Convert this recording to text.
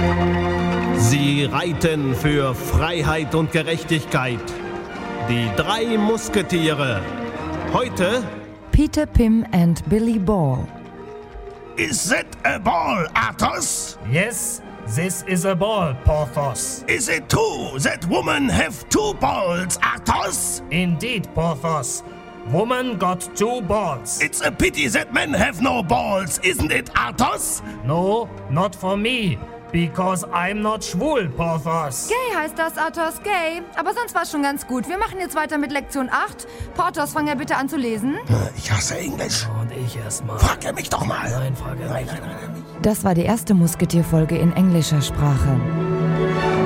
Sie reiten für Freiheit und Gerechtigkeit. Die 3 Musketiere. Heute Peter, Pim and Billy Ball. Is that a ball, Athos? Yes, this is a ball, Porthos. Is it true that women have 2 balls, Athos? Indeed, Porthos. Woman got 2 balls. It's a pity that men have no balls, isn't it, Athos? No, not for me. Because I'm not schwul, Porthos. Gay heißt das, Athos, gay. Aber sonst war's schon ganz gut. Wir machen jetzt weiter mit Lektion 8. Porthos, fang ja bitte an zu lesen. Ich hasse Englisch. Und ich erstmal. Frag er mich doch mal. Nein, frage Nein. Das war die erste Musketierfolge in englischer Sprache.